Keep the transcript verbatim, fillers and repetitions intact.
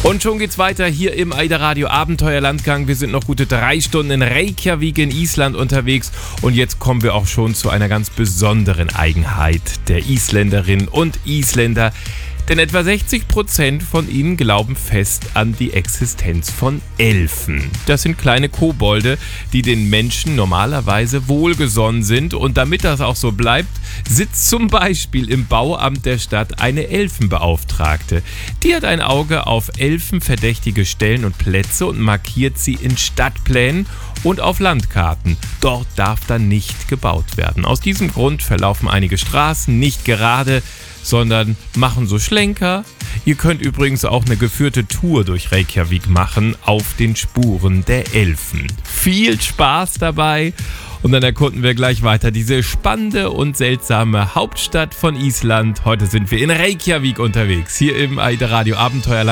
Und schon geht's weiter hier im AIDA Radio Abenteuerlandgang. Wir sind noch gute drei Stunden in Reykjavik in Island unterwegs. Und jetzt kommen wir auch schon zu einer ganz besonderen Eigenheit der Isländerinnen und Isländer. Denn etwa sechzig Prozent von ihnen glauben fest an die Existenz von Elfen. Das sind kleine Kobolde, die den Menschen normalerweise wohlgesonnen sind. Und damit das auch so bleibt, sitzt zum Beispiel im Bauamt der Stadt eine Elfenbeauftragte. Die hat ein Auge auf elfenverdächtige Stellen und Plätze und markiert sie in Stadtplänen und auf Landkarten. Dort darf dann nicht gebaut werden. Aus diesem Grund verlaufen einige Straßen nicht gerade, sondern machen so Schlenker. Ihr könnt übrigens auch eine geführte Tour durch Reykjavik machen auf den Spuren der Elfen. Viel Spaß dabei und dann erkunden wir gleich weiter diese spannende und seltsame Hauptstadt von Island. Heute sind wir in Reykjavik unterwegs, hier im AIDA Radio Abenteuerland.